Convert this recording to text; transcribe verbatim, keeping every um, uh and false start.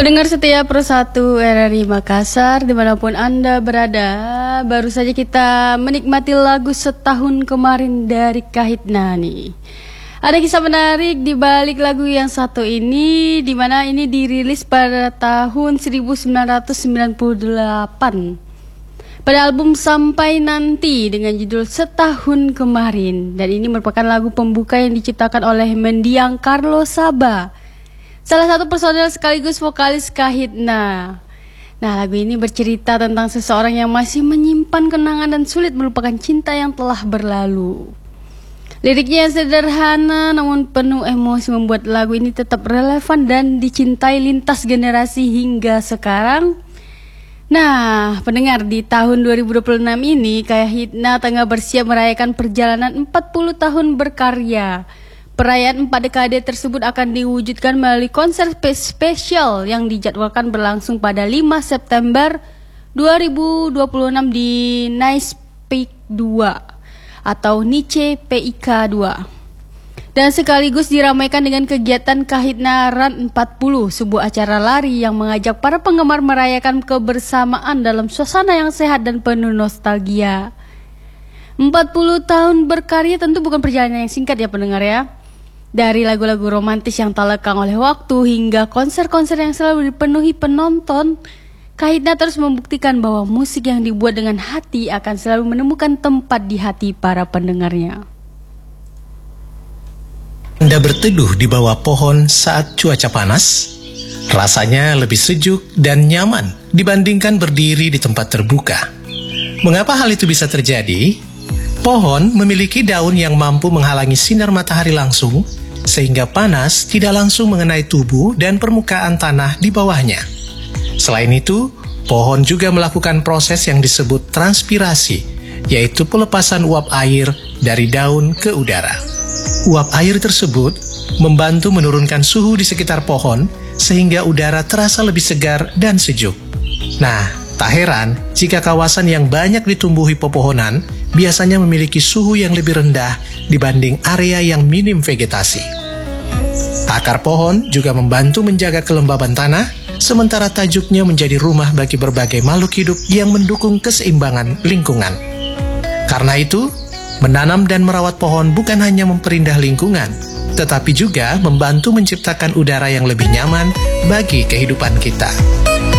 Pendengar setia Persatu R R I Makassar, dimanapun Anda berada, baru saja kita menikmati lagu Setahun Kemarin dari Kahitna nih. Ada kisah menarik di balik lagu yang satu ini, di mana ini dirilis pada tahun seribu sembilan ratus sembilan puluh delapan pada album Sampai Nanti dengan judul Setahun Kemarin. Dan ini merupakan lagu pembuka yang diciptakan oleh mendiang Carlo Saba, salah satu personel sekaligus vokalis Kahitna. Nah, lagu ini bercerita tentang seseorang yang masih menyimpan kenangan dan sulit melupakan cinta yang telah berlalu. Liriknya yang sederhana namun penuh emosi membuat lagu ini tetap relevan dan dicintai lintas generasi hingga sekarang. Nah, pendengar, di tahun dua ribu dua puluh enam ini Kahitna tengah bersiap merayakan perjalanan empat puluh tahun berkarya. Perayaan empat dekade tersebut akan diwujudkan melalui konser spesial yang dijadwalkan berlangsung pada lima September dua ribu dua puluh enam di Nice Peak dua atau Nice P I K dua. Dan sekaligus diramaikan dengan kegiatan Kahitna Run empat puluh, sebuah acara lari yang mengajak para penggemar merayakan kebersamaan dalam suasana yang sehat dan penuh nostalgia. empat puluh tahun berkarya tentu bukan perjalanan yang singkat ya pendengar ya. Dari lagu-lagu romantis yang tak lekang oleh waktu hingga konser-konser yang selalu dipenuhi penonton, Kahitna terus membuktikan bahwa musik yang dibuat dengan hati akan selalu menemukan tempat di hati para pendengarnya. Anda berteduh di bawah pohon saat cuaca panas? Rasanya lebih sejuk dan nyaman dibandingkan berdiri di tempat terbuka. Mengapa hal itu bisa terjadi? Pohon memiliki daun yang mampu menghalangi sinar matahari langsung, sehingga panas tidak langsung mengenai tubuh dan permukaan tanah di bawahnya. Selain itu, pohon juga melakukan proses yang disebut transpirasi, yaitu pelepasan uap air dari daun ke udara. Uap air tersebut membantu menurunkan suhu di sekitar pohon, sehingga udara terasa lebih segar dan sejuk. Nah, tak heran jika kawasan yang banyak ditumbuhi pepohonan biasanya memiliki suhu yang lebih rendah dibanding area yang minim vegetasi. Akar pohon juga membantu menjaga kelembaban tanah, sementara tajuknya menjadi rumah bagi berbagai makhluk hidup yang mendukung keseimbangan lingkungan. Karena itu, menanam dan merawat pohon bukan hanya memperindah lingkungan, tetapi juga membantu menciptakan udara yang lebih nyaman bagi kehidupan kita.